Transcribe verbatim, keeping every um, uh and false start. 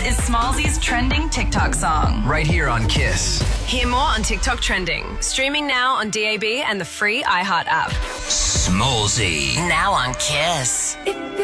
is Smallzy's trending TikTok song. Right here on Kiss. Hear more on TikTok Trending. Streaming now on D A B and the free iHeart app. Smallzy. Now on Kiss.